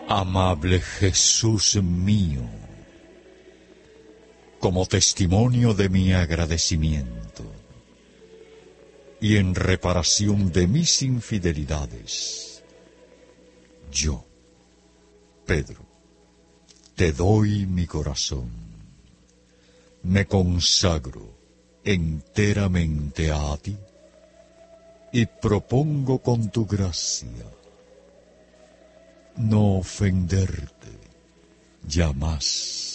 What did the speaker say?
Amable Jesús mío, como testimonio de mi agradecimiento y en reparación de mis infidelidades, yo, Pedro, te doy mi corazón, me consagro enteramente a ti y propongo con tu gracia no ofenderte ya más.